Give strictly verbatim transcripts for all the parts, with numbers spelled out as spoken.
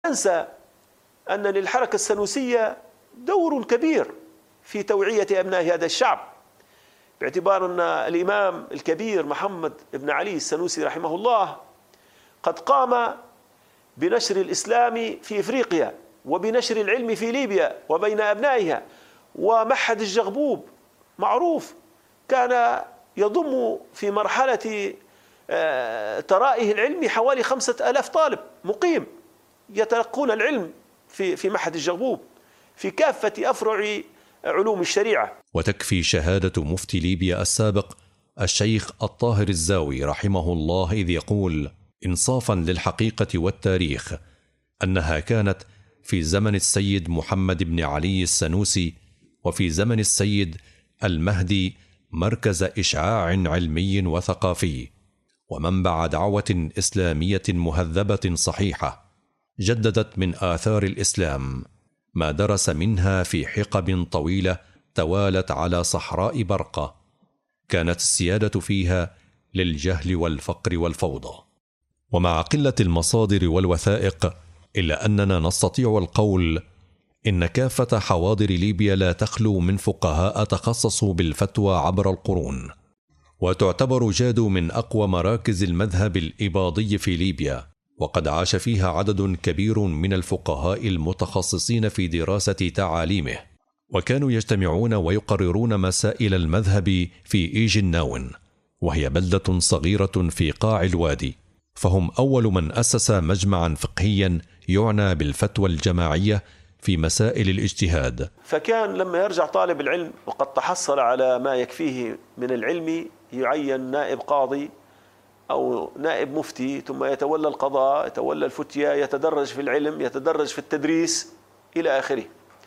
ننسى أن للحركة السنوسية دور كبير في توعية أبناء هذا الشعب، باعتبار أن الإمام الكبير محمد بن علي السنوسي رحمه الله قد قام بنشر الإسلام في إفريقيا وبنشر العلم في ليبيا وبين أبنائها. ومعهد الجغبوب معروف كان يضم في مرحلة ترائه العلمي حوالي خمسة آلاف طالب مقيم يتلقون العلم في في معهد الجغبوب في كافة أفرع علوم الشريعة. وتكفي شهادة مفتي ليبيا السابق الشيخ الطاهر الزاوي رحمه الله إذ يقول إنصافا للحقيقة والتاريخ أنها كانت في زمن السيد محمد بن علي السنوسي وفي زمن السيد المهدي مركز إشعاع علمي وثقافي ومنبع دعوة إسلامية مهذبة صحيحة، جددت من آثار الإسلام ما درس منها في حقب طويلة توالت على صحراء برقة كانت السيادة فيها للجهل والفقر والفوضى. ومع قلة المصادر والوثائق إلا أننا نستطيع القول إن كافة حواضر ليبيا لا تخلو من فقهاء تخصصوا بالفتوى عبر القرون، وتعتبر جادو من أقوى مراكز المذهب الإباضي في ليبيا، وقد عاش فيها عدد كبير من الفقهاء المتخصصين في دراسة تعاليمه، وكانوا يجتمعون ويقررون مسائل المذهب في إيجناون، وهي بلدة صغيرة في قاع الوادي، فهم أول من أسس مجمعا فقهيا يعنى بالفتوى الجماعية في مسائل الاجتهاد. فكان لما يرجع طالب العلم وقد تحصل على ما يكفيه من العلم يعين نائب قاضي أو نائب مفتي، ثم يتولى القضاء، يتولى الفتية، يتدرج في العلم، يتدرج في التدريس إلى آخره.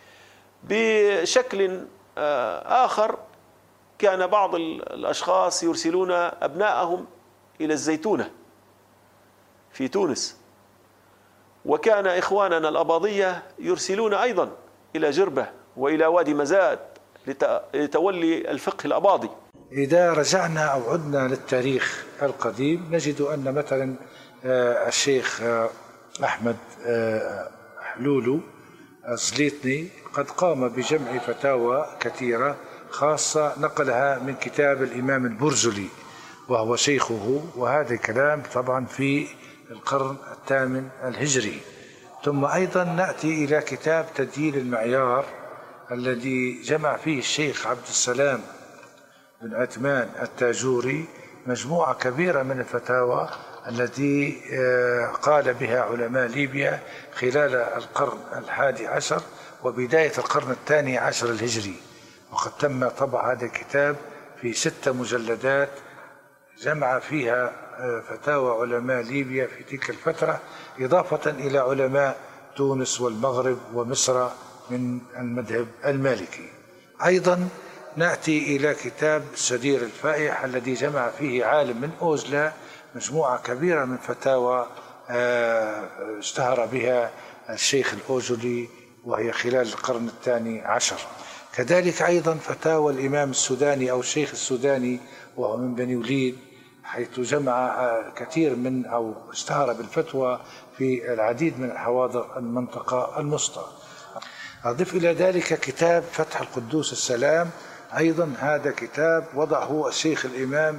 بشكل آخر كان بعض الأشخاص يرسلون أبنائهم إلى الزيتونة في تونس، وكان إخواننا الأباضية يرسلون أيضا إلى جربة وإلى وادي مزاد لتولي الفقه الأباضي. إذا رجعنا أو عدنا للتاريخ القديم نجد أن مثلا الشيخ أحمد حلولو الزليطني قد قام بجمع فتاوى كثيرة خاصة نقلها من كتاب الإمام البرزلي وهو شيخه، وهذا الكلام طبعا في القرن الثامن الهجري. ثم أيضا نأتي إلى كتاب تدليل المعيار الذي جمع فيه الشيخ عبد السلام بن عثمان التاجوري مجموعة كبيرة من الفتاوى التي قال بها علماء ليبيا خلال القرن الحادي عشر وبداية القرن الثاني عشر الهجري، وقد تم طبع هذا الكتاب في ستة مجلدات جمع فيها فتاوى علماء ليبيا في تلك الفترة إضافة إلى علماء تونس والمغرب ومصر من المذهب المالكي. أيضا نأتي إلى كتاب السدير الفائح الذي جمع فيه عالم من أوزلا مجموعة كبيرة من فتاوى اشتهر بها الشيخ الأوزلي وهي خلال القرن الثاني عشر. كذلك أيضا فتاوى الإمام السوداني أو الشيخ السوداني وهو من بني وليد، حيث جمع كثير من أو اشتهر بالفتوى في العديد من الحواضر المنطقة المسطى. أضيف إلى ذلك كتاب فتح القدوس السلام، أيضا هذا كتاب وضعه الشيخ الإمام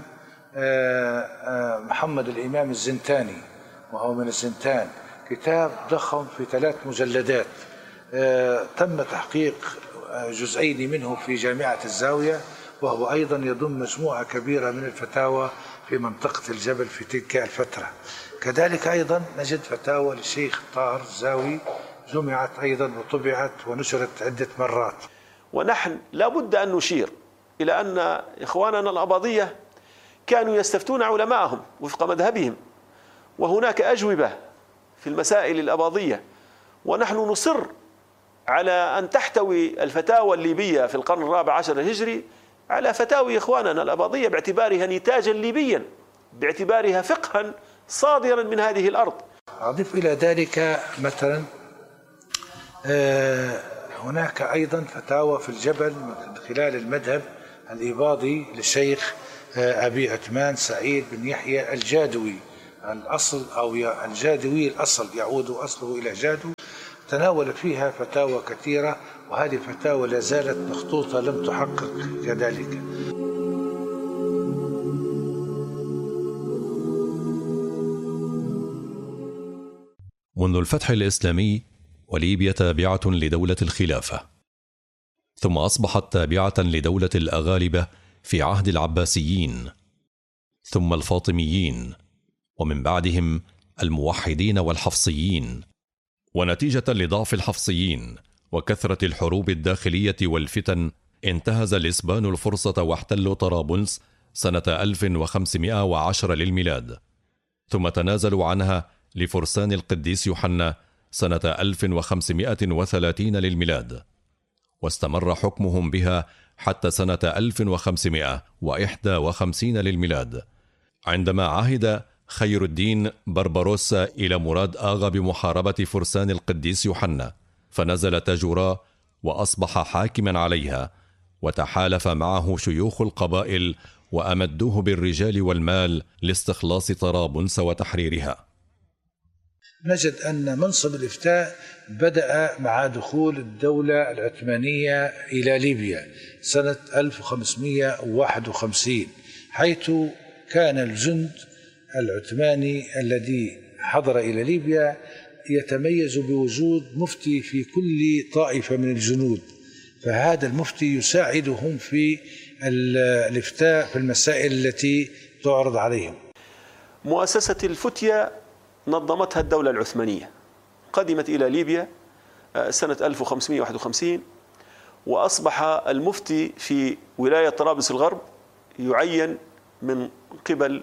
محمد الإمام الزنتاني وهو من الزنتان، كتاب ضخم في ثلاث مجلدات تم تحقيق جزئين منه في جامعة الزاوية، وهو أيضا يضم مجموعة كبيرة من الفتاوى في منطقة الجبل في تلك الفترة. كذلك أيضا نجد فتاوى للشيخ طاهر الزاوي جمعت أيضا وطبعت ونشرت عدة مرات. ونحن لابد أن نشير إلى أن إخواننا الأباضية كانوا يستفتون علماءهم وفق مذهبهم، وهناك أجوبة في المسائل الأباضية، ونحن نصر على أن تحتوي الفتاوى الليبية في القرن الرابع عشر الهجري على فتاوي إخواننا الأباضية باعتبارها نتاجا ليبيا، باعتبارها فقها صادرا من هذه الأرض. أضيف إلى ذلك مثلا هناك أيضا فتاوى في الجبل من خلال المذهب الإباضي للشيخ أبي عثمان سعيد بن يحيى الجادوي الأصل أو الجادوي الأصل يعود أصله إلى جاده، تناول فيها فتاوى كثيرة، وهذه الفتاوى لا زالت مخطوطة لم تحقق كذلك. منذ الفتح الإسلامي وليبيا تابعة لدولة الخلافة، ثم أصبحت تابعة لدولة الأغالبة في عهد العباسيين، ثم الفاطميين، ومن بعدهم الموحدين والحفصيين. ونتيجة لضعف الحفصيين وكثرة الحروب الداخلية والفتن، انتهز الإسبان الفرصة واحتلوا طرابلس سنة ألف وخمسمائة وعشرة للميلاد، ثم تنازلوا عنها لفرسان القديس يوحنا سنة ألف وخمسمائة وثلاثين للميلاد، واستمر حكمهم بها حتى سنة ألف وخمسمائة وواحد وخمسين للميلاد، عندما عهد خير الدين بربروسا إلى مراد آغا بمحاربة فرسان القديس يوحنا، فنزل تاجورا وأصبح حاكما عليها، وتحالف معه شيوخ القبائل وأمدوه بالرجال والمال لاستخلاص طرابلس وتحريرها. نجد أن منصب الإفتاء بدأ مع دخول الدولة العثمانية إلى ليبيا سنة ألف وخمسمائة وواحد وخمسين، حيث كان الجند العثماني الذي حضر إلى ليبيا يتميز بوجود مفتي في كل طائفة من الجنود، فهذا المفتي يساعدهم في الإفتاء في المسائل التي تعرض عليهم. مؤسسة الفتية نظمتها الدولة العثمانية، قدمت إلى ليبيا سنة ألف وخمسمائة وواحد وخمسين، وأصبح المفتي في ولاية طرابلس الغرب يعين من قبل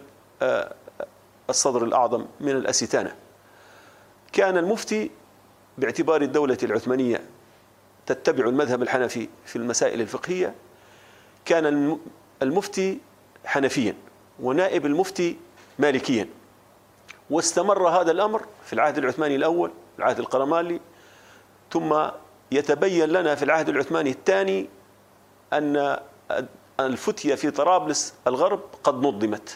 الصدر الأعظم من الأستانة. كان المفتي باعتبار الدولة العثمانية تتبع المذهب الحنفي في المسائل الفقهية، كان المفتي حنفيا ونائب المفتي مالكيا، واستمر هذا الأمر في العهد العثماني الأول، العهد القرمالي، ثم يتبين لنا في العهد العثماني الثاني أن الفتية في طرابلس الغرب قد نظمت.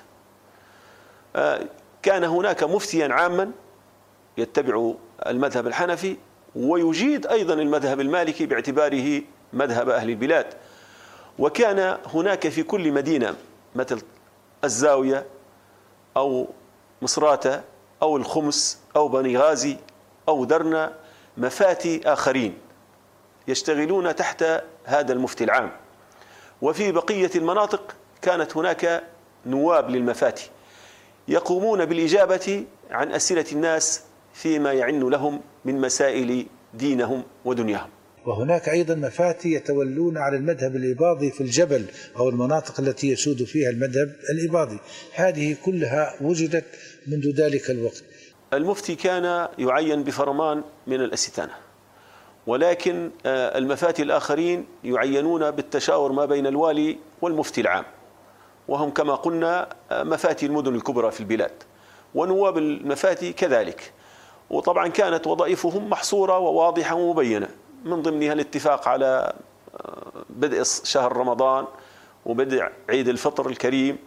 كان هناك مفتيا عاما يتبع المذهب الحنفي ويجيد أيضا المذهب المالكي باعتباره مذهب أهل البلاد، وكان هناك في كل مدينة مثل الزاوية أو مصراتة أو الخمس أو بني غازي أو درنا مفاتي آخرين يشتغلون تحت هذا المفتي العام، وفي بقية المناطق كانت هناك نواب للمفاتي يقومون بالإجابة عن أسئلة الناس فيما يعن لهم من مسائل دينهم ودنياهم. وهناك أيضا مفاتي يتولون على المذهب الإباضي في الجبل أو المناطق التي يسود فيها المذهب الإباضي، هذه كلها وجدت منذ ذلك الوقت. المفتي كان يعين بفرمان من الأستانة، ولكن المفاتي الآخرين يعينون بالتشاور ما بين الوالي والمفتي العام، وهم كما قلنا مفاتي المدن الكبرى في البلاد، ونواب المفاتي كذلك. وطبعا كانت وظائفهم محصورة وواضحة ومبينة، من ضمنها الاتفاق على بدء شهر رمضان وبدء عيد الفطر الكريم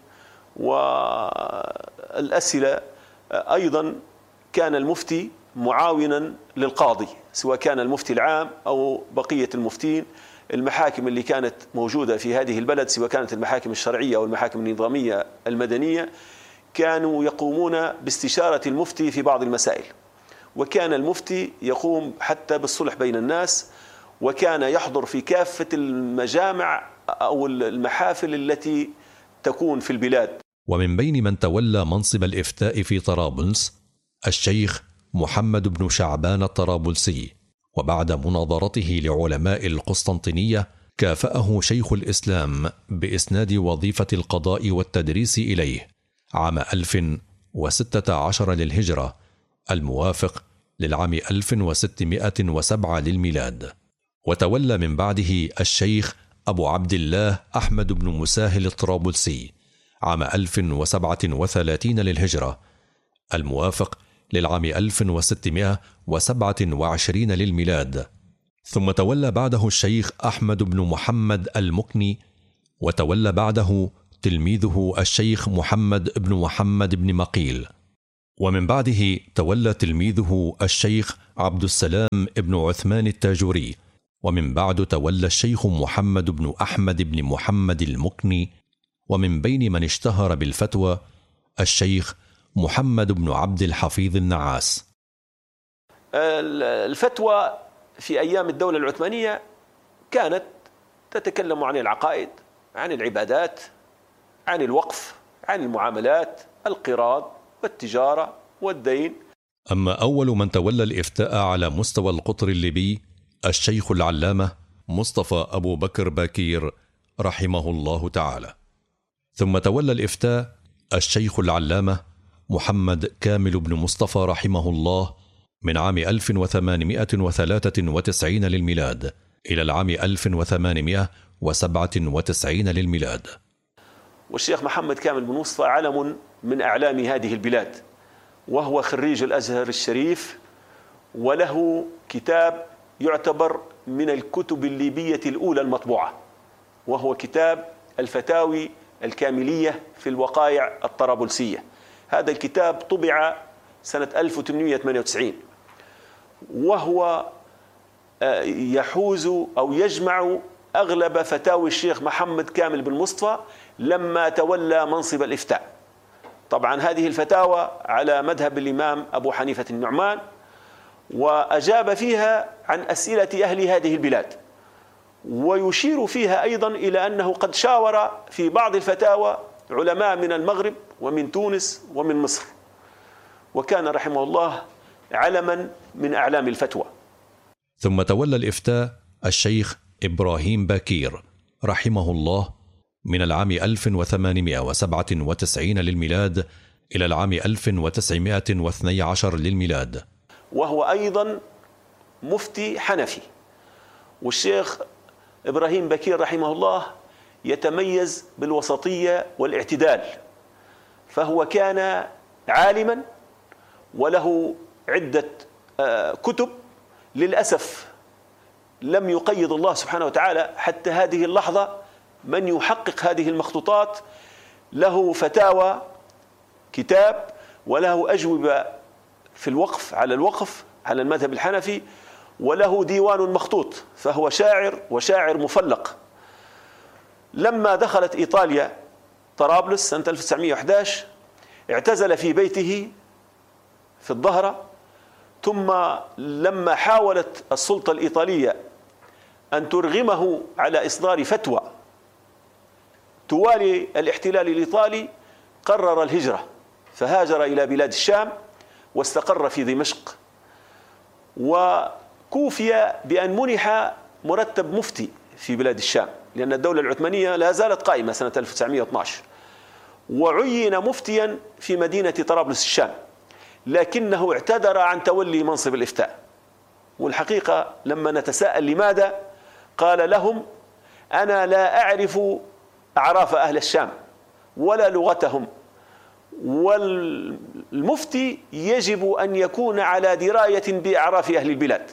والأسئلة. أيضا كان المفتي معاونا للقاضي، سواء كان المفتي العام أو بقية المفتين. المحاكم اللي كانت موجودة في هذه البلد، سواء كانت المحاكم الشرعية أو المحاكم النظامية المدنية، كانوا يقومون باستشارة المفتي في بعض المسائل، وكان المفتي يقوم حتى بالصلح بين الناس، وكان يحضر في كافة المجامع أو المحافل التي تكون في البلاد. ومن بين من تولى منصب الإفتاء في طرابلس الشيخ محمد بن شعبان الطرابلسي، وبعد مناظرته لعلماء القسطنطينية كافأه شيخ الإسلام بإسناد وظيفة القضاء والتدريس إليه عام ألف وستة عشر للهجرة، الموافق للعام ألف وستمائة وسبعة للميلاد. وتولى من بعده الشيخ أبو عبد الله أحمد بن مساهل الطرابلسي عام ألف وسبعة وثلاثين للهجرة، الموافق للعام ألف وستمائة وسبعة وعشرين للميلاد. ثم تولى بعده الشيخ أحمد بن محمد المكني، وتولى بعده تلميذه الشيخ محمد بن محمد بن مقيل، ومن بعده تولى تلميذه الشيخ عبد السلام بن عثمان التاجوري، ومن بعد تولى الشيخ محمد بن أحمد بن محمد المكني، ومن بين من اشتهر بالفتوى الشيخ محمد بن عبد الحفيظ النعاس. الفتوى في أيام الدولة العثمانية كانت تتكلم عن العقائد، عن العبادات، عن الوقف، عن المعاملات، القراض والتجارة والدين. أما أول من تولى الإفتاء على مستوى القطر الليبي الشيخ العلامة مصطفى أبو بكر باكير رحمه الله تعالى، ثم تولى الإفتاء الشيخ العلامة محمد كامل بن مصطفى رحمه الله من عام ألف وثمانمائة وثلاثة وتسعين للميلاد إلى العام ألف وثمانمائة وسبعة وتسعين للميلاد. والشيخ محمد كامل بن مصطفى علم من أعلام هذه البلاد، وهو خريج الأزهر الشريف، وله كتاب يعتبر من الكتب الليبية الأولى المطبوعة، وهو كتاب الفتاوي الكاملية في الوقائع الطرابلسية. هذا الكتاب طبع سنة ألف وثمانمائة وثمانية وتسعين، وهو يحوز أو يجمع أغلب فتاوي الشيخ محمد كامل بن مصطفى لما تولى منصب الإفتاء. طبعا هذه الفتاوى على مذهب الإمام أبو حنيفة النعمان، وأجاب فيها عن أسئلة أهل هذه البلاد، ويشير فيها أيضا إلى أنه قد شاور في بعض الفتاوى علماء من المغرب ومن تونس ومن مصر، وكان رحمه الله علما من أعلام الفتوى. ثم تولى الإفتاء الشيخ إبراهيم باكير رحمه الله من العام ألف وثمانمائة وسبعة وتسعين للميلاد إلى العام ألف وتسعمائة واثني عشر للميلاد، وهو أيضا مفتي حنفي. والشيخ إبراهيم باكير رحمه الله يتميز بالوسطية والاعتدال، فهو كان عالما وله عدة كتب. للأسف لم يقيض الله سبحانه وتعالى حتى هذه اللحظة من يحقق هذه المخطوطات. له فتاوى كتاب، وله أجوبة في الوقف على الوقف على المذهب الحنفي، وله ديوان مخطوط، فهو شاعر وشاعر مفلق. لما دخلت إيطاليا طرابلس سنة ألف وتسعمائة وأحد عشر اعتزل في بيته في الظهرة، ثم لما حاولت السلطة الإيطالية أن ترغمه على إصدار فتوى توالي الاحتلال الإيطالي قرر الهجرة، فهاجر إلى بلاد الشام واستقر في دمشق، وكوفي بأن منح مرتب مفتي في بلاد الشام، لأن الدولة العثمانية لا زالت قائمة سنة ألف وتسعمائة واثني عشر، وعين مفتيا في مدينة طرابلس الشام، لكنه اعتذر عن تولي منصب الإفتاء. والحقيقة لما نتساءل لماذا، قال لهم: أنا لا أعرف أعراف أهل الشام ولا لغتهم، والمفتي يجب أن يكون على دراية بأعراف أهل البلاد.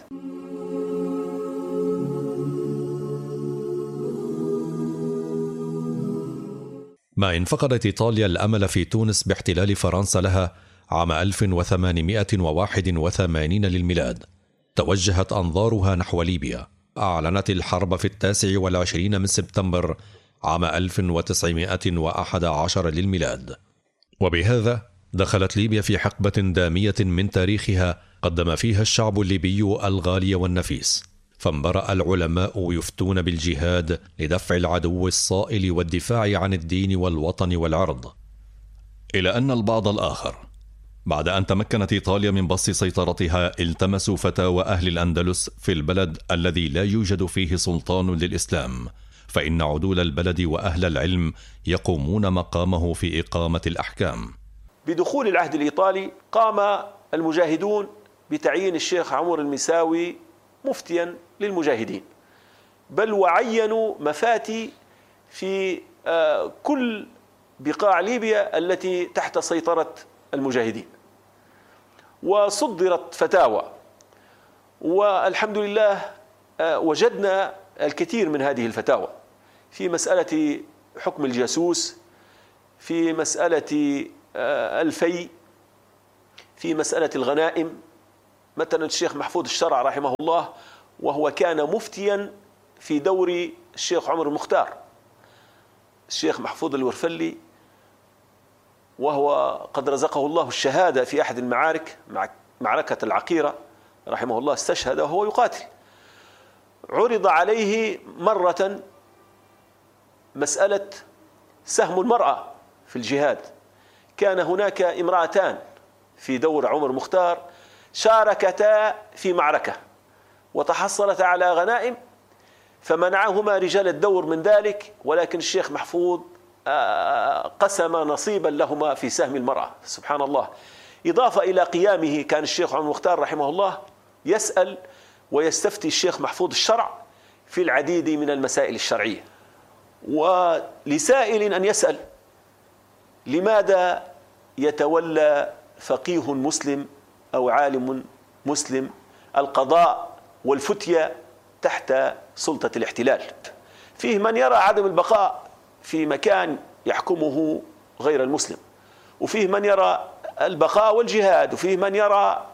ما إن فقدت إيطاليا الأمل في تونس باحتلال فرنسا لها عام ألف وثمانمائة وواحد وثمانين للميلاد، توجهت أنظارها نحو ليبيا. أعلنت الحرب في التاسع والعشرين من سبتمبر عام ألف وتسعمائة وأحد عشر للميلاد، وبهذا دخلت ليبيا في حقبة دامية من تاريخها قدم فيها الشعب الليبي الغالي والنفيس، فانبرأ العلماء يفتون بالجهاد لدفع العدو الصائل والدفاع عن الدين والوطن والعرض. إلى أن البعض الآخر بعد أن تمكنت إيطاليا من بسط سيطرتها التمسوا فتاوى أهل الأندلس في البلد الذي لا يوجد فيه سلطان للإسلام، فإن عدول البلد وأهل العلم يقومون مقامه في إقامة الأحكام. بدخول العهد الإيطالي قام المجاهدون بتعيين الشيخ عمر المساوي مفتيا للمجاهدين، بل وعينوا مفاتي في كل بقاع ليبيا التي تحت سيطرة المجاهدين، وصدرت فتاوى، والحمد لله وجدنا الكثير من هذه الفتاوى في مسألة حكم الجاسوس، في مسألة الفي، في مسألة الغنائم. مثلا الشيخ محفوظ الشرع رحمه الله، وهو كان مفتيا في دور الشيخ عمر المختار. الشيخ محفوظ الورفلي وهو قد رزقه الله الشهادة في أحد المعارك، مع معركة العقيرة رحمه الله، استشهد وهو يقاتل. عرض عليه مرة مسألة سهم المرأة في الجهاد. كان هناك امرأتان في دور عمر مختار شاركتا في معركة وتحصلتا على غنائم، فمنعهما رجال الدور من ذلك، ولكن الشيخ محفوظ قسم نصيبا لهما في سهم المرأة. سبحان الله. إضافة إلى قيامه، كان الشيخ عمر المختار رحمه الله يسأل ويستفتي الشيخ محفوظ الشرع في العديد من المسائل الشرعية. ولسائل أن يسأل: لماذا يتولى فقيه مسلم أو عالم مسلم القضاء والفتية تحت سلطة الاحتلال؟ فيه من يرى عدم البقاء في مكان يحكمه غير المسلم، وفيه من يرى البقاء والجهاد، وفيه من يرى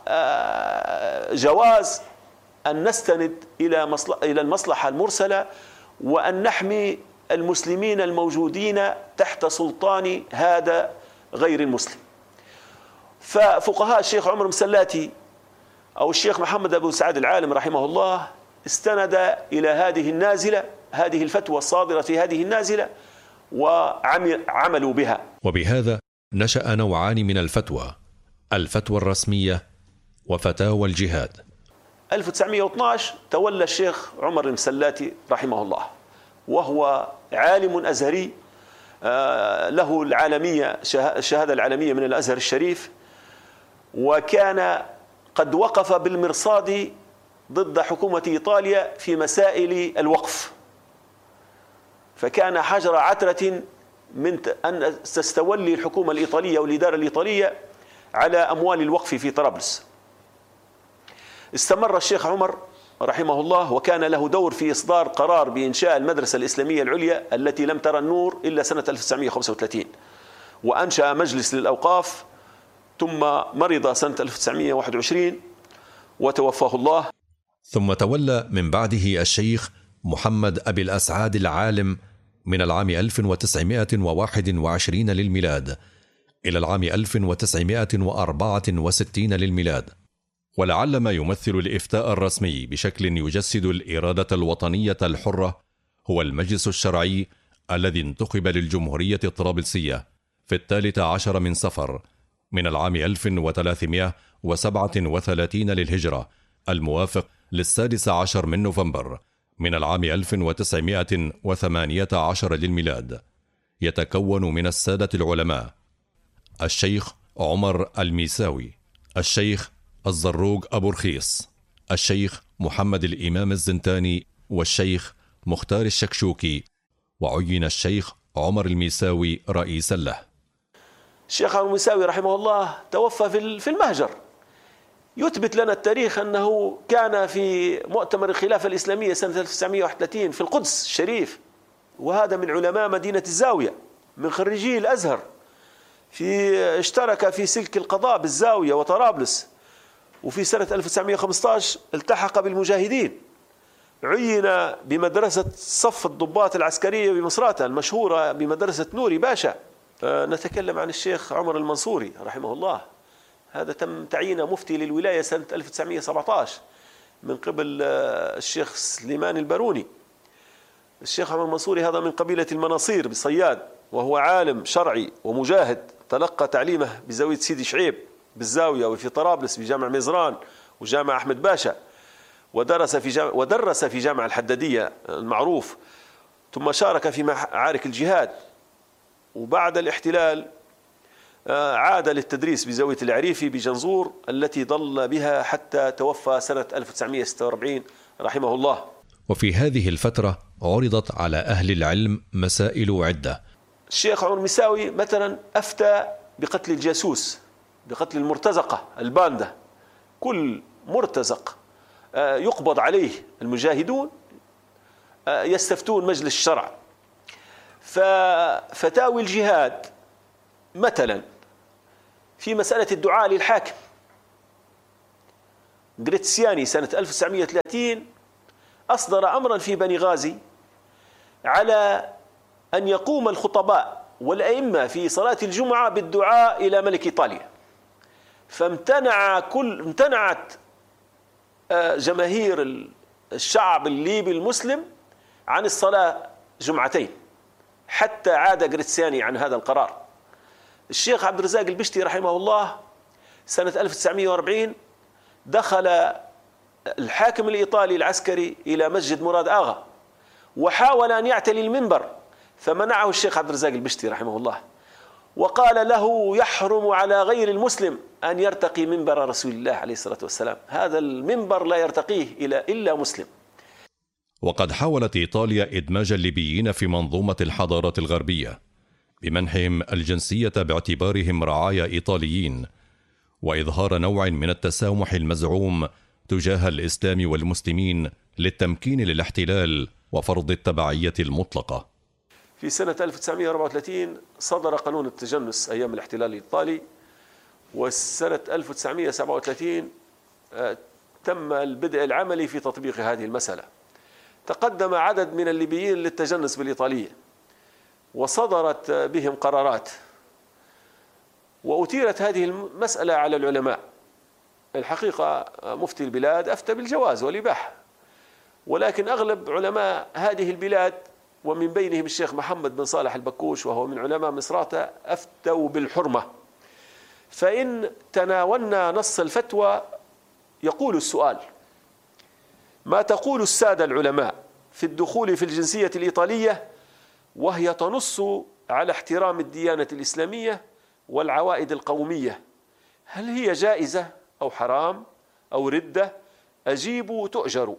جواز أن نستند إلى إلى المصلحة المرسلة وأن نحمي المسلمين الموجودين تحت سلطان هذا غير المسلم. ففقهاء الشيخ عمر المسلاتي أو الشيخ محمد أبو سعد العالم رحمه الله استند إلى هذه النازلة، هذه الفتوى الصادرة في هذه النازلة، وعملوا بها. وبهذا نشأ نوعان من الفتوى: الفتوى الرسمية وفتاوى الجهاد. ألف وتسعمئة واثني عشر تولى الشيخ عمر المسلاتي رحمه الله، وهو عالم أزهري له العالمية، الشهادة العالمية من الأزهر الشريف، وكان قد وقف بالمرصاد ضد حكومة إيطاليا في مسائل الوقف، فكان حجر عثرة من أن تستولي الحكومة الإيطالية والإدارة الإيطالية على أموال الوقف في طرابلس. استمر الشيخ عمر رحمه الله وكان له دور في إصدار قرار بإنشاء المدرسة الإسلامية العليا التي لم ترى النور إلا سنة ألف وتسعمئة وخمسة وثلاثين، وأنشأ مجلس للأوقاف، ثم مرض سنة ألف وتسعمئة وواحد وعشرين وتوفاه الله. ثم تولى من بعده الشيخ محمد أبي الأسعاد العالم من العام ألف وتسعمئة وواحد وعشرين للميلاد إلى العام ألف وتسعمئة وأربعة وستين للميلاد، ولعل ما يمثل الإفتاء الرسمي بشكل يجسد الإرادة الوطنية الحرة هو المجلس الشرعي الذي انتخب للجمهورية الطرابلسية في الثالث عشر من صفر من العام ألف وثلاثمئة وسبعة وثلاثين للهجرة، الموافق للسادس عشر من نوفمبر من العام ألف وتسعمئة وثمانية عشر للميلاد. يتكون من السادة العلماء: الشيخ عمر الميساوي، الشيخ الزروق أبو رخيص، الشيخ محمد الإمام الزنتاني، والشيخ مختار الشكشوكي، وعين الشيخ عمر الميساوي رئيسا له. الشيخ عمر الميساوي رحمه الله توفى في المهجر. يثبت لنا التاريخ أنه كان في مؤتمر الخلافة الإسلامية سنة ألف وتسعمئة وواحد وثلاثين في القدس الشريف، وهذا من علماء مدينة الزاوية من خريجي الأزهر، في اشترك في سلك القضاء بالزاوية وطرابلس. وفي سنة ألف وتسعمئة وخمسة عشر التحق بالمجاهدين، عين بمدرسة صف الضباط العسكرية بمصراتة المشهورة بمدرسة نوري باشا. نتكلم عن الشيخ عمر المنصوري رحمه الله، هذا تم تعيينه مفتي للولاية سنة ألف وتسعمئة وسبعة عشر من قبل الشيخ سليمان الباروني. الشيخ عمر المنصوري هذا من قبيلة المناصير بصياد، وهو عالم شرعي ومجاهد، تلقى تعليمه بزاوية سيدي شعيب بالزاوية، وفي طرابلس بجامع مزران وجامع أحمد باشا، ودرس في جامع ودرس في جامع الحدادية المعروف، ثم شارك في معارك الجهاد. وبعد الاحتلال عاد للتدريس بزاوية العريفي بجنزور التي ظل بها حتى توفى سنة ألف وتسعمئة وستة وأربعين رحمه الله. وفي هذه الفترة عرضت على أهل العلم مسائل عدة. الشيخ عمر الميساوي مثلا أفتى بقتل الجاسوس، بقتل المرتزقة الباندة. كل مرتزق يقبض عليه المجاهدون يستفتون مجلس الشرع. ففتاوي الجهاد مثلا في مسألة الدعاء للحاكم، غريتسياني سنة ألف وتسعمئة وثلاثين أصدر أمرا في بني غازي على أن يقوم الخطباء والأئمة في صلاة الجمعة بالدعاء إلى ملك إيطاليا، فامتنع كل امتنعت جماهير الشعب الليبي المسلم عن الصلاة جمعتين حتى عاد غريتسياني عن هذا القرار. الشيخ عبد الرزاق البشتي رحمه الله سنة ألف وتسعمئة وأربعين دخل الحاكم الإيطالي العسكري إلى مسجد مراد آغا وحاول أن يعتلي المنبر، فمنعه الشيخ عبد الرزاق البشتي رحمه الله وقال له يحرم على غير المسلم أن يرتقي منبر رسول الله عليه الصلاة والسلام، هذا المنبر لا يرتقيه إلا مسلم. وقد حاولت إيطاليا إدماج الليبيين في منظومة الحضارة الغربية بمنحهم الجنسية باعتبارهم رعايا إيطاليين، وإظهار نوع من التسامح المزعوم تجاه الإسلام والمسلمين للتمكين للاحتلال وفرض التبعية المطلقة. في سنة ألف وتسعمئة وأربعة وثلاثين صدر قانون التجنس أيام الاحتلال الإيطالي، وسنة ألف وتسعمئة وسبعة وثلاثين تم البدء العملي في تطبيق هذه المسألة. تقدم عدد من الليبيين للتجنس بالإيطالية وصدرت بهم قرارات، وأثيرت هذه المسألة على العلماء. الحقيقة مفتي البلاد أفتى بالجواز والإباحة، ولكن أغلب علماء هذه البلاد ومن بينهم الشيخ محمد بن صالح البكوش وهو من علماء مصراتة أفتوا بالحرمة. فإن تناولنا نص الفتوى يقول السؤال: ما تقول السادة العلماء في الدخول في الجنسية الإيطالية وهي تنص على احترام الديانة الإسلامية والعوائد القومية؟ هل هي جائزة أو حرام أو ردة؟ أجيبوا تؤجروا.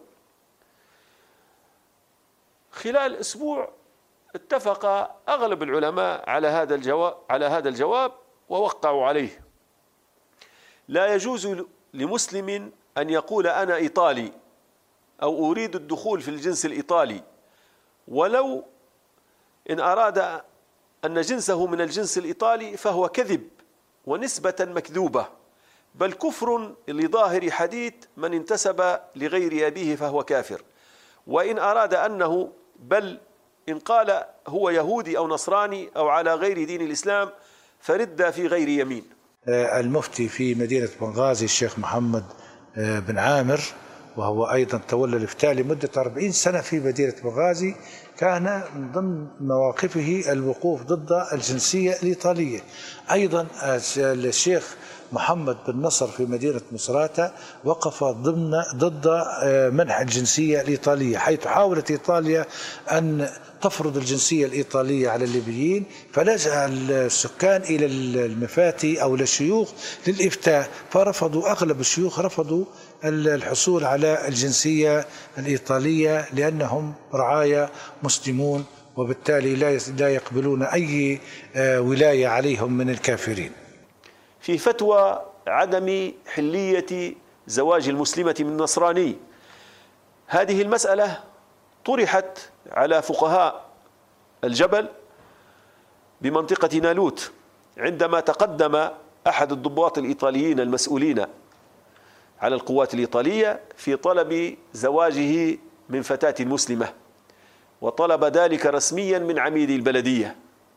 خلال أسبوع اتفق أغلب العلماء على هذا الجواب على هذا الجواب ووقعوا عليه. لا يجوز لمسلم أن يقول أنا إيطالي أو أريد الدخول في الجنس الإيطالي ولو إن أراد أن جنسه من الجنس الإيطالي، فهو كذب ونسبة مكذوبة، بل كفر لظاهر حديث من انتسب لغير أبيه فهو كافر. وإن أراد أنه بل إن قال هو يهودي أو نصراني أو على غير دين الإسلام فرد في غير يمين. المفتي في مدينة بنغازي الشيخ محمد بن عامر، وهو أيضا تولى الإفتاء لمدة أربعين سنة في مدينة بنغازي، كان من ضمن مواقفه الوقوف ضد الجنسية الإيطالية. أيضا الشيخ محمد بن نصر في مدينة مصراتة وقف ضمن ضد منح الجنسية الإيطالية، حيث حاولت إيطاليا أن تفرض الجنسية الإيطالية على الليبيين، فلجأ السكان إلى المفتي أو للشيوخ للإفتاء، فرفضوا أغلب الشيوخ رفضوا الحصول على الجنسية الإيطالية لأنهم رعايا مسلمون، وبالتالي لا يقبلون أي ولاية عليهم من الكافرين. في فتوى عدم حلية زواج المسلمة من النصراني، هذه المسألة طرحت على فقهاء الجبل بمنطقة نالوت عندما تقدم أحد الضباط الإيطاليين المسؤولين على القوات الإيطالية في طلب زواجه من فتاة مسلمة، وطلب ذلك رسميا من عميد البلدية.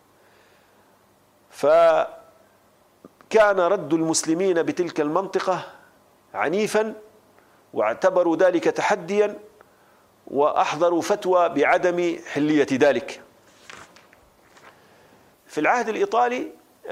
فكان رد المسلمين بتلك المنطقة عنيفا، واعتبروا ذلك تحديا، وأحضروا فتوى بعدم حلية ذلك. في العهد الإيطالي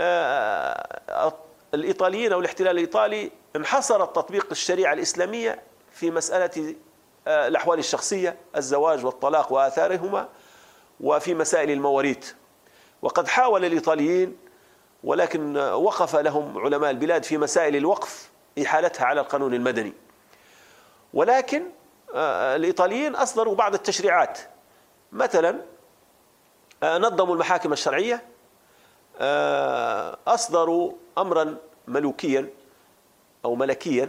الإيطاليين أو الاحتلال الإيطالي انحصر تطبيق الشريعة الإسلامية في مسألة الأحوال الشخصية، الزواج والطلاق وآثارهما، وفي مسائل المواريث. وقد حاول الإيطاليين، ولكن وقف لهم علماء البلاد في مسائل الوقف إحالتها على القانون المدني. ولكن الإيطاليين أصدروا بعض التشريعات، مثلا نظموا المحاكم الشرعية، أصدروا أمرا ملوكيا أو ملكيا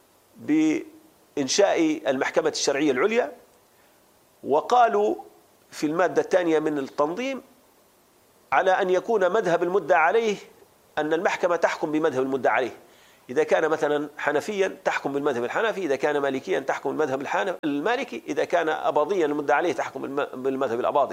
بإنشاء المحكمة الشرعية العليا، وقالوا في المادة الثانية من التنظيم على أن يكون مذهب المدعى عليه أن المحكمة تحكم بمذهب المدعى عليه، إذا كان مثلا حنفيا تحكم بالمذهب الحنفي، إذا كان مالكيا تحكم بالمذهب المالكي، إذا كان أباضيا المدعى عليه تحكم بالمذهب الأباضي.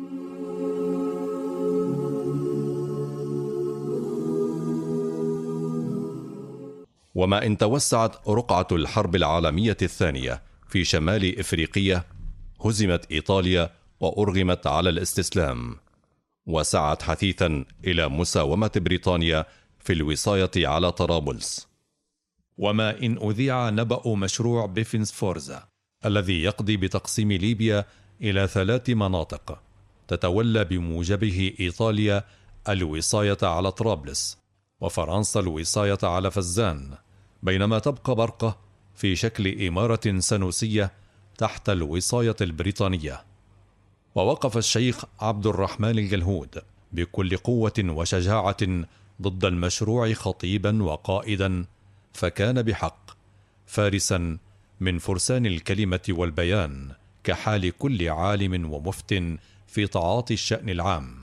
وما إن توسعت رقعة الحرب العالمية الثانية في شمال إفريقيا، هزمت إيطاليا وأرغمت على الاستسلام، وسعت حثيثا إلى مساومة بريطانيا في الوصاية على طرابلس. وما إن أذيع نبأ مشروع بيفنس فورزا الذي يقضي بتقسيم ليبيا إلى ثلاث مناطق تتولى بموجبه إيطاليا الوصاية على طرابلس، وفرنسا الوصاية على فزان، بينما تبقى برقة في شكل إمارة سنوسية تحت الوصاية البريطانية. ووقف الشيخ عبد الرحمن الجلهود بكل قوة وشجاعة ضد المشروع خطيبا وقائدا، فكان بحق فارسا من فرسان الكلمة والبيان، كحال كل عالم ومفت في تعاطي الشأن العام.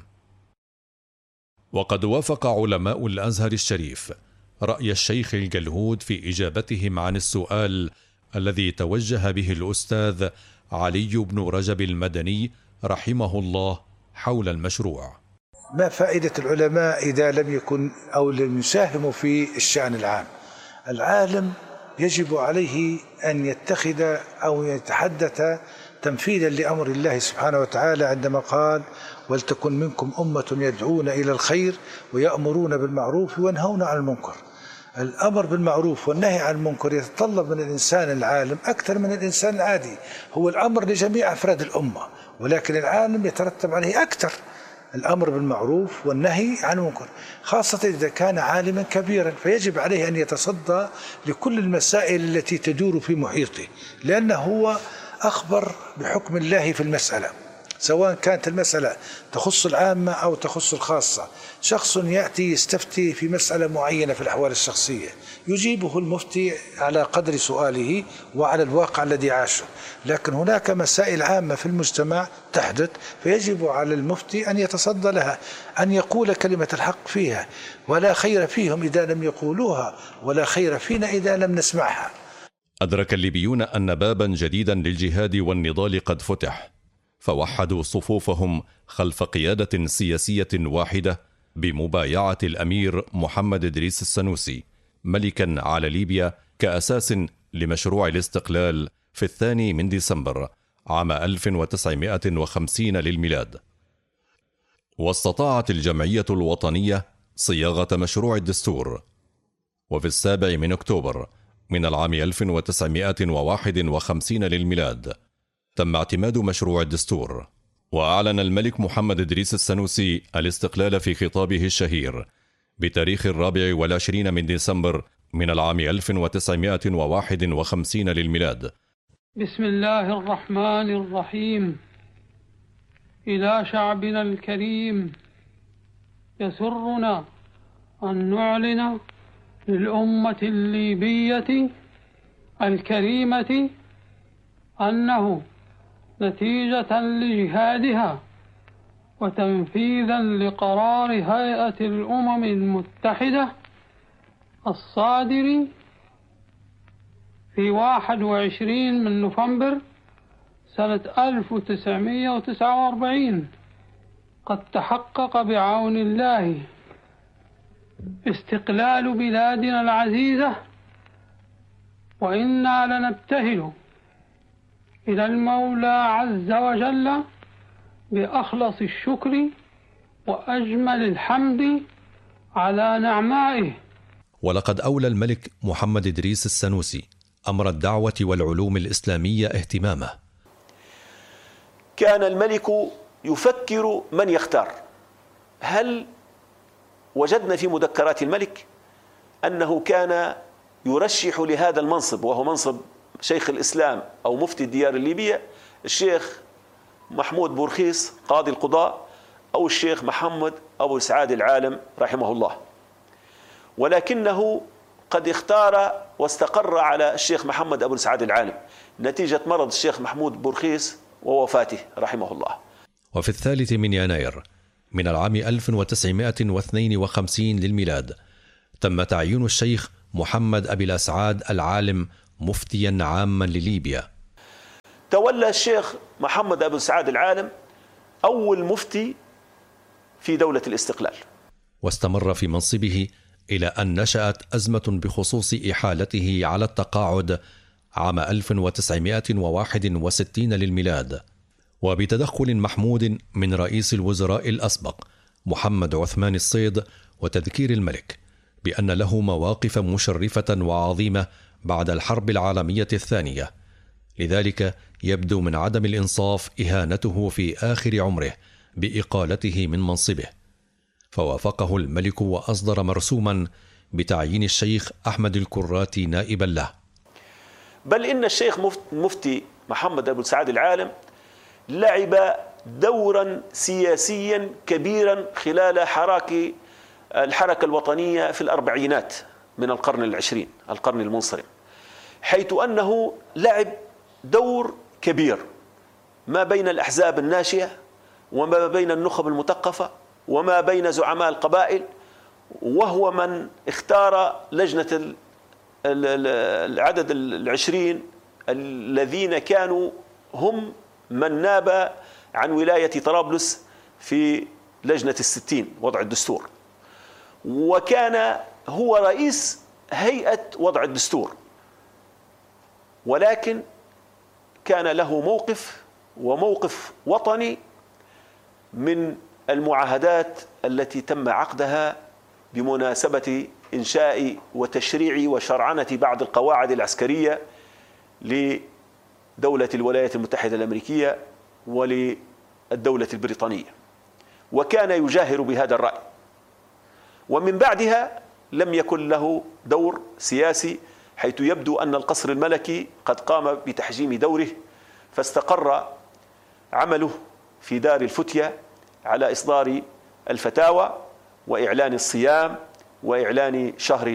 وقد وافق علماء الأزهر الشريف رأي الشيخ الجلهود في إجابتهم عن السؤال الذي توجه به الأستاذ علي بن رجب المدني رحمه الله حول المشروع. ما فائدة العلماء إذا لم يكن أو لم يساهموا في الشأن العام؟ العالم يجب عليه أن يتخذ أو يتحدث تنفيذا لأمر الله سبحانه وتعالى عندما قال: ولتكن منكم أمة يدعون إلى الخير ويأمرون بالمعروف وينهون عن المنكر. الأمر بالمعروف والنهي عن المنكر يتطلب من الإنسان العالم أكثر من الإنسان العادي. هو الأمر لجميع أفراد الأمة، ولكن العالم يترتب عليه أكثر الأمر بالمعروف والنهي عن المنكر، خاصة إذا كان عالما كبيرا، فيجب عليه أن يتصدى لكل المسائل التي تدور في محيطه، لأنه هو أخبر بحكم الله في المسألة، سواء كانت المسألة تخص العامة أو تخص الخاصة. شخص يأتي يستفتي في مسألة معينة في الأحوال الشخصية، يجيبه المفتي على قدر سؤاله وعلى الواقع الذي عاشه، لكن هناك مسائل عامة في المجتمع تحدث، فيجب على المفتي أن يتصدى لها، أن يقول كلمة الحق فيها، ولا خير فيهم إذا لم يقولوها، ولا خير فينا إذا لم نسمعها. أدرك الليبيون أن بابا جديدا للجهاد والنضال قد فتح، فوحدوا صفوفهم خلف قيادة سياسية واحدة بمبايعة الأمير محمد إدريس السنوسي ملكا على ليبيا كأساس لمشروع الاستقلال في الثاني من ديسمبر عام ألف وتسعمائة وخمسين للميلاد. واستطاعت الجمعية الوطنية صياغة مشروع الدستور، وفي السابع من أكتوبر من العام ألف وتسعمائة وواحد وخمسين للميلاد تم اعتماد مشروع الدستور، وأعلن الملك محمد إدريس السنوسي الاستقلال في خطابه الشهير بتاريخ الرابع والعشرين من ديسمبر من العام ألف وتسعمائة وواحد وخمسين للميلاد. بسم الله الرحمن الرحيم. إلى شعبنا الكريم، يسرنا أن نعلن للأمة الليبية الكريمة أنه نتيجة لجهادها وتنفيذا لقرار هيئة الأمم المتحدة الصادر في واحد وعشرين من نوفمبر سنة ألف وتسعمائة وتسعة وأربعين، قد تحقق بعون الله استقلال بلادنا العزيزة، وإنا لنبتهل إلى المولى عز وجل بأخلص الشكر وأجمل الحمد على نعمائه. ولقد أولى الملك محمد إدريس السنوسي أمر الدعوة والعلوم الإسلامية اهتمامه. كان الملك يفكر من يختار. هل وجدنا في مذكرات الملك أنه كان يرشح لهذا المنصب، وهو منصب شيخ الإسلام أو مفتي الديار الليبية، الشيخ محمود بورخيص قاضي القضاء أو الشيخ محمد أبو سعاد العالم رحمه الله، ولكنه قد اختار واستقر على الشيخ محمد أبو سعاد العالم نتيجة مرض الشيخ محمود بورخيص ووفاته رحمه الله. وفي الثالث من يناير من العام ألف وتسعمائة واثنين وخمسين للميلاد تم تعيين الشيخ محمد أبي الأسعاد العالم مفتيا عاما لليبيا. تولى الشيخ محمد أبي الأسعاد العالم أول مفتي في دولة الاستقلال، واستمر في منصبه إلى أن نشأت أزمة بخصوص إحالته على التقاعد عام ألف وتسعمائة وواحد وستين للميلاد، وبتدخل محمود من رئيس الوزراء الأسبق محمد عثمان الصيد وتذكير الملك بأن له مواقف مشرفة وعظيمة بعد الحرب العالمية الثانية، لذلك يبدو من عدم الإنصاف إهانته في آخر عمره بإقالته من منصبه، فوافقه الملك وأصدر مرسوما بتعيين الشيخ أحمد الكراتي نائبا له. بل إن الشيخ مفتي محمد أبو الأسعاد العالم لعب دورا سياسيا كبيرا خلال حراك الحركة الوطنية في الأربعينات من القرن العشرين، القرن المنصرم، حيث أنه لعب دور كبير ما بين الأحزاب الناشئة وما بين النخب المثقفة وما بين زعماء القبائل، وهو من اختار لجنة العدد العشرين الذين كانوا هم من ناب عن ولاية طرابلس في لجنة الستين وضع الدستور، وكان هو رئيس هيئة وضع الدستور، ولكن كان له موقف وموقف وطني من المعاهدات التي تم عقدها بمناسبة إنشاء وتشريع وشرعنة بعض القواعد العسكرية لدولة الولايات المتحدة الأمريكية وللدولة البريطانية، وكان يجاهر بهذا الرأي. ومن بعدها لم يكن له دور سياسي، حيث يبدو أن القصر الملكي قد قام بتحجيم دوره، فاستقر عمله في دار الفتية على إصدار الفتاوى وإعلان الصيام وإعلان شهر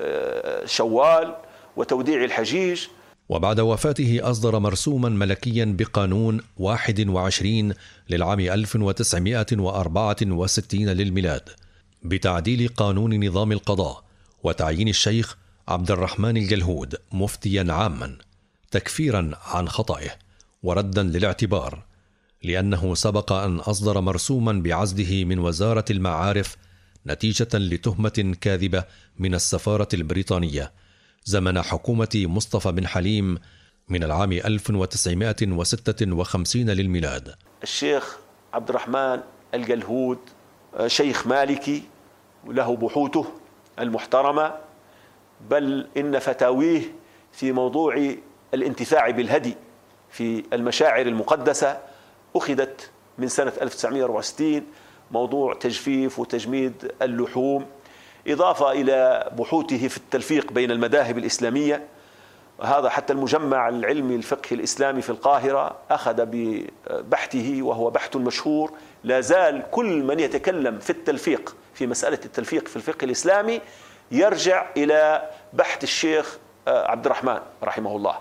شوال وتوديع الحجيج. وبعد وفاته أصدر مرسوما ملكيا بقانون واحد وعشرين للعام ألف وتسعمائة وأربعة وستين للميلاد بتعديل قانون نظام القضاء وتعيين الشيخ عبد الرحمن الجلهود مفتيا عاما، تكفيرا عن خطئه وردا للاعتبار، لأنه سبق أن أصدر مرسوما بعزله من وزارة المعارف نتيجة لتهمة كاذبة من السفارة البريطانية زمن حكومة مصطفى بن حليم من العام ألف وتسعمائة وستة وخمسين للميلاد. الشيخ عبد الرحمن الجلهود شيخ مالكي له بحوثه المحترمة، بل إن فتاويه في موضوع الانتفاع بالهدي في المشاعر المقدسة أخذت من سنة ألف وتسعمائة وأربعة وستين، موضوع تجفيف وتجميد اللحوم، إضافة إلى بحوثه في التلفيق بين المذاهب الإسلامية. هذا حتى المجمع العلمي الفقهي الإسلامي في القاهرة أخذ ببحثه، وهو بحث مشهور. لا زال كل من يتكلم في التلفيق في مسألة التلفيق في الفقه الإسلامي يرجع إلى بحث الشيخ عبد الرحمن رحمه الله،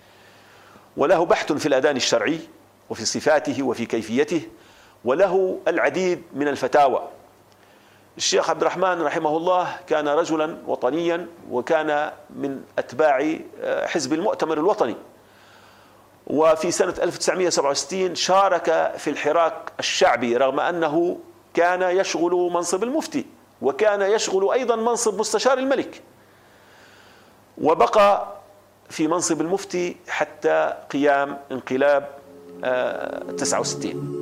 وله بحث في الأذان الشرعي وفي صفاته وفي كيفيته، وله العديد من الفتاوى. الشيخ عبد الرحمن رحمه الله كان رجلا وطنيا، وكان من أتباع حزب المؤتمر الوطني، وفي سنة ألف وتسعمائة وسبعة وستين شارك في الحراك الشعبي رغم أنه كان يشغل منصب المفتي، وكان يشغل أيضا منصب مستشار الملك، وبقى في منصب المفتي حتى قيام انقلاب تسعة وستين.